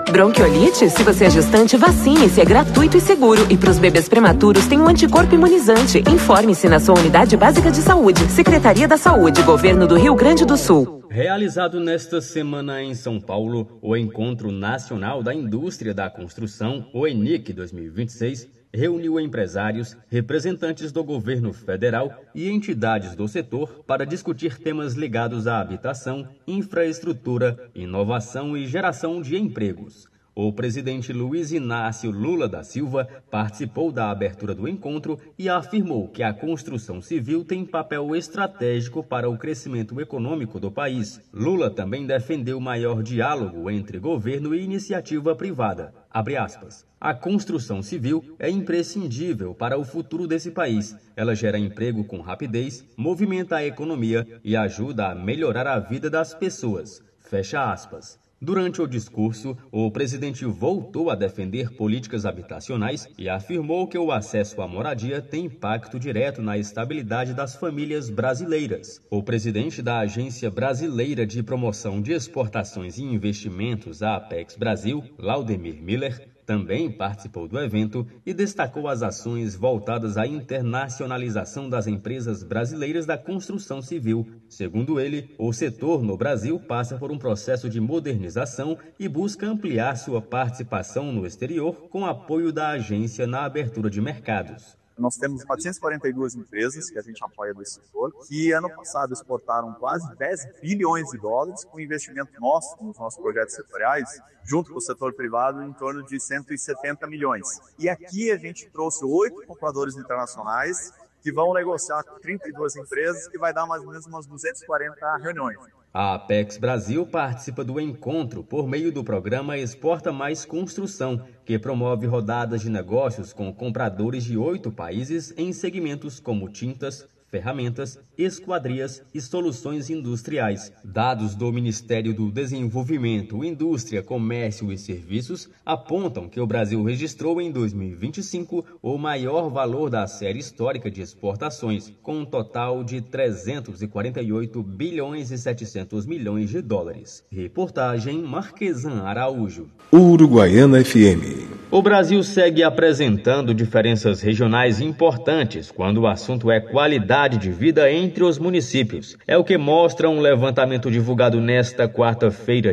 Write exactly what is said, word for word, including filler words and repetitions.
Bronquiolite? Se você é gestante, vacine-se, é gratuito e seguro. E para os bebês prematuros tem um anticorpo imunizante. Informe-se na sua unidade básica de saúde. Secretaria da Saúde, Governo do Rio Grande do Sul. Realizado nesta semana em São Paulo, o Encontro Nacional da Indústria da Construção, o ENIC dois mil e vinte e seis, reuniu empresários, representantes do governo federal e entidades do setor para discutir temas ligados à habitação, infraestrutura, inovação e geração de empregos. O presidente Luiz Inácio Lula da Silva participou da abertura do encontro e afirmou que a construção civil tem papel estratégico para o crescimento econômico do país. Lula também defendeu maior diálogo entre governo e iniciativa privada. Abre aspas. A construção civil é imprescindível para o futuro desse país. Ela gera emprego com rapidez, movimenta a economia e ajuda a melhorar a vida das pessoas. Fecha aspas. Durante o discurso, o presidente voltou a defender políticas habitacionais e afirmou que o acesso à moradia tem impacto direto na estabilidade das famílias brasileiras. O presidente da Agência Brasileira de Promoção de Exportações e Investimentos, a Apex Brasil, Laudemir Miller, também participou do evento e destacou as ações voltadas à internacionalização das empresas brasileiras da construção civil. Segundo ele, o setor no Brasil passa por um processo de modernização e busca ampliar sua participação no exterior com apoio da agência na abertura de mercados. Nós temos quatrocentas e quarenta e duas empresas que a gente apoia desse setor, que ano passado exportaram quase dez bilhões de dólares com investimento nosso, nos nossos projetos setoriais, junto com o setor privado, em torno de cento e setenta milhões. E aqui a gente trouxe oito compradores internacionais que vão negociar com trinta e duas empresas, que vai dar mais ou menos umas duzentas e quarenta reuniões. A Apex Brasil participa do encontro por meio do programa Exporta Mais Construção, que promove rodadas de negócios com compradores de oito países em segmentos como tintas, ferramentas, esquadrias e soluções industriais. Dados do Ministério do Desenvolvimento, Indústria, Comércio e Serviços apontam que o Brasil registrou em dois mil e vinte e cinco o maior valor da série histórica de exportações, com um total de trezentos e quarenta e oito bilhões e setecentos milhões de dólares. Reportagem Marquesan Araújo. Uruguaiana F M. O Brasil segue apresentando diferenças regionais importantes quando o assunto é qualidade de vida entre os municípios. É o que mostra um levantamento divulgado nesta quarta-feira,